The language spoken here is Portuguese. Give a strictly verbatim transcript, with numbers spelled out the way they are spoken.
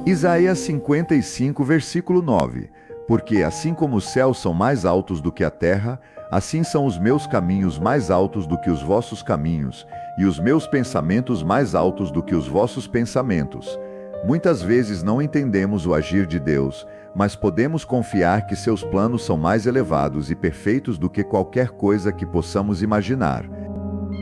Isaías cinquenta e cinco, versículo nove. Porque assim como os céus são mais altos do que a terra, assim são os meus caminhos mais altos do que os vossos caminhos, e os meus pensamentos mais altos do que os vossos pensamentos. Muitas vezes não entendemos o agir de Deus, mas podemos confiar que seus planos são mais elevados e perfeitos do que qualquer coisa que possamos imaginar.